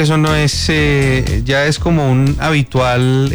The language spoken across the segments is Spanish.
Eso no es, ya es como un habitual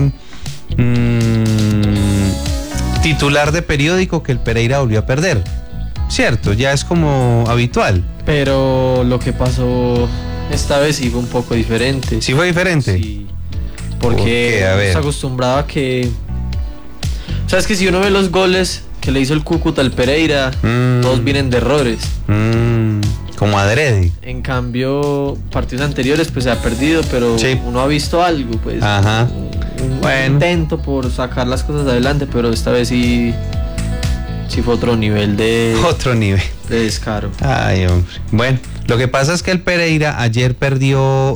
titular de periódico que el Pereira volvió a perder. Cierto, ya es como habitual. Pero lo que pasó esta vez sí fue un poco diferente. ¿Sí fue diferente? Sí, porque se acostumbraba a que... O sea, es que si uno ve los goles que le hizo el Cúcuta al Pereira, todos vienen de errores. Como adrede. En cambio, partidos anteriores pues se ha perdido, pero sí, uno ha visto algo, pues. Ajá. Un intento por sacar las cosas adelante, pero esta vez sí fue otro nivel de descaro. Ay, hombre. Bueno, lo que pasa es que el Pereira ayer perdió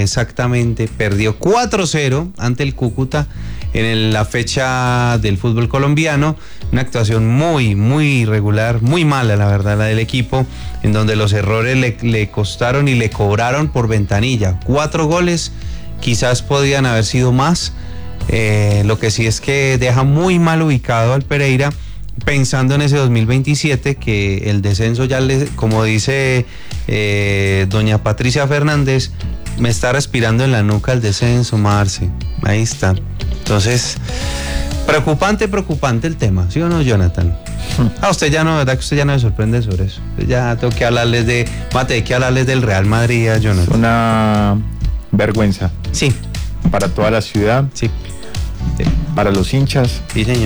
4-0 ante el Cúcuta en la fecha del fútbol colombiano. Una actuación muy irregular, muy mala la verdad la del equipo, en donde los errores le costaron y le cobraron por ventanilla. 4 goles, quizás podían haber sido más. Lo que sí es que deja muy mal ubicado al Pereira, pensando en ese 2027, que el descenso ya, como dice doña Patricia Fernández, me está respirando en la nuca el descenso, Marce. Ahí está. Entonces, preocupante el tema, ¿sí o no, Jonathan? Usted ya no, ¿verdad que usted ya no me sorprende sobre eso? Ya tengo que hablarles del Real Madrid, Jonathan. Es una vergüenza. Sí. Para toda la ciudad. Sí. Para los hinchas. Sí, señor.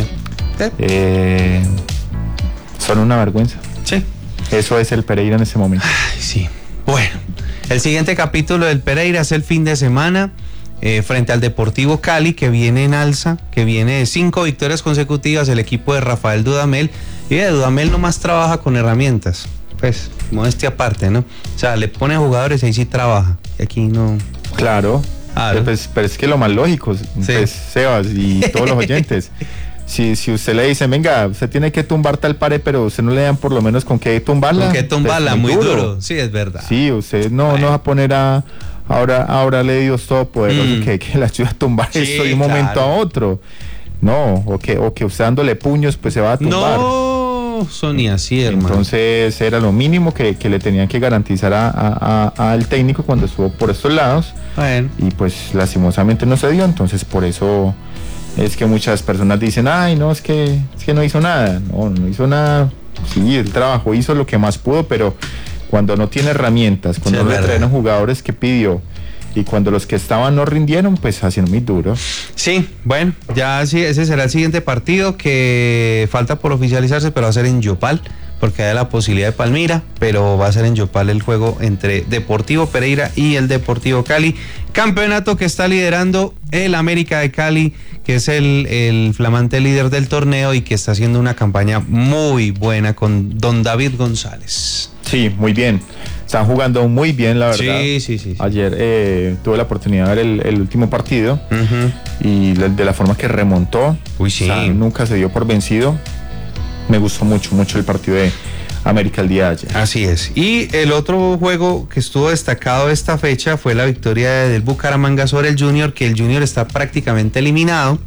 Son una vergüenza. Sí. Eso es el Pereira en este momento. Ay, sí. Bueno, el siguiente capítulo del Pereira es el fin de semana frente al Deportivo Cali, que viene en alza, que viene de 5 victorias consecutivas el equipo de Rafael Dudamel. Y de Dudamel nomás trabaja con herramientas, pues, modestia aparte, ¿no? O sea, le pone jugadores y ahí sí trabaja. Y aquí no. Claro. Pues, pero es que lo más lógico, pues, Sebas y todos los oyentes. Si usted le dice, venga, usted tiene que tumbar tal pared, pero usted no le dan por lo menos con qué tumbarla. Con qué tumbarla, pues, muy duro. Sí, es verdad. Sí, usted no va a poner ahora le Dios todopoderoso que la ayuda a tumbar esto de un momento a otro. No, o que usted dándole puños, pues se va a tumbar. No, Sonia, así, hermano. Entonces era lo mínimo que le tenían que garantizar al técnico cuando estuvo por estos lados. Bueno. Y pues lastimosamente no se dio, entonces por eso es que muchas personas dicen, ay, no, es que no hizo nada. No hizo nada. Sí, el trabajo hizo lo que más pudo, pero cuando no tiene herramientas, cuando no le traen a jugadores que pidió y cuando los que estaban no rindieron, pues haciendo muy duro. Sí, bueno, ya sí, ese será el siguiente partido, que falta por oficializarse, pero va a ser en Yopal, porque hay la posibilidad de Palmira, pero va a ser en Yopal el juego entre Deportivo Pereira y el Deportivo Cali. Campeonato que está liderando el América de Cali, que es el flamante líder del torneo y que está haciendo una campaña muy buena con don David González. Sí, muy bien. Están jugando muy bien, la verdad. Sí. Ayer tuve la oportunidad de ver el último partido y de la forma que remontó. Uy, sí. O sea, nunca se dio por vencido. Me gustó mucho el partido de América el día de ayer. Así es. Y el otro juego que estuvo destacado esta fecha fue la victoria del Bucaramanga sobre el Junior, que el Junior está prácticamente eliminado.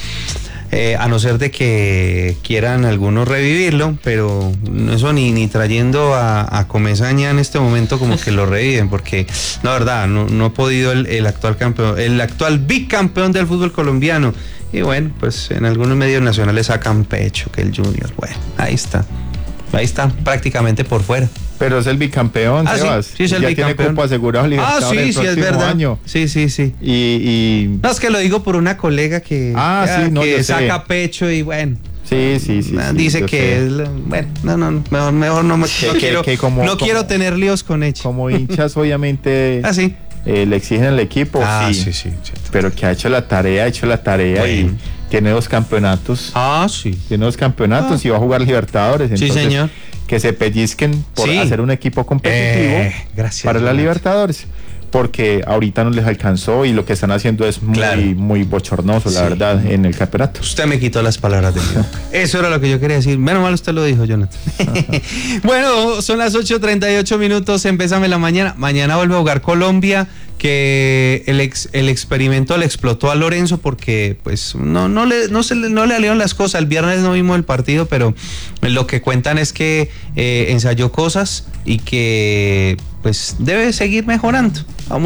A no ser de que quieran algunos revivirlo, pero eso ni trayendo a Comesaña en este momento como que lo reviven, porque la verdad no ha podido el actual campeón, el actual bicampeón del fútbol colombiano. Y bueno, pues en algunos medios nacionales sacan pecho que el Junior, bueno, ahí está prácticamente por fuera. Pero es el bicampeón, Sebas. Sí, es el ya bicampeón. Tiene cupo asegurado Libertadores el próximo es verdad. año. Sí. Y no, es que lo digo por una colega que saca pecho y bueno. Sí. Dice que bueno, mejor no quiero tener líos con ella. Como hinchas, obviamente. Sí. Le exigen al equipo. Sí. Pero que ha hecho la tarea bueno. Y tiene 2 campeonatos. Sí. Tiene 2 campeonatos y va a jugar Libertadores. Entonces, sí, señor. Que se pellizquen por hacer un equipo competitivo para la Libertadores, porque ahorita no les alcanzó y lo que están haciendo es muy bochornoso, la verdad, en el campeonato. Usted me quitó las palabras de mí. Eso era lo que yo quería decir. Menos mal usted lo dijo, Jonathan. Bueno, son las 8:38 minutos en Pésame la Mañana. Mañana vuelve a jugar Colombia, que el experimento le explotó a Lorenzo porque pues no le salieron las cosas. El viernes no vimos el partido, pero lo que cuentan es que ensayó cosas y que pues debe seguir mejorando.